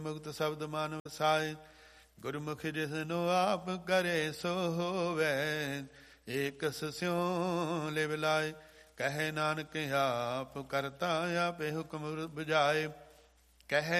ਮੁਕਤ ਸ਼ਬਦ ਮਨ ਵਸਾਏ। ਗੁਰਮੁਖ ਜਿਸਨੋ ਆਪ ਕਰੇ ਸੋ ਹੋਵੈ। ਏਕਸ ਸਿਉ ਲਿਵ ਲਾਏ। ਕਹੈ ਨਾਨਕ ਆਪ ਕਰਤਾ ਆਪੇ ਹੁਕਮ ਬੁਝਾਏ। ਕਹੈ